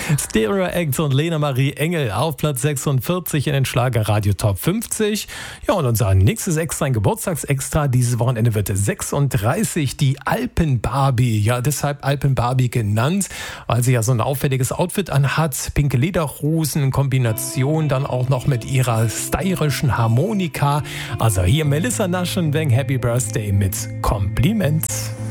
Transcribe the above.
Stereo Act und Lena Marie Engel auf Platz 46 in den Schlagerradio Top 50. Ja, und unser nächstes Extra, ein Geburtstagsextra, dieses Wochenende wird 36, die Alpenbarbie. Ja, deshalb Alpenbarbie genannt, weil sie ja so ein auffälliges Outfit anhat, pinke Lederhosen in Kombination dann auch noch mit ihrer stylischen Harmonika. Also hier Melissa Naschenweng, Happy Birthday mit Kompliment.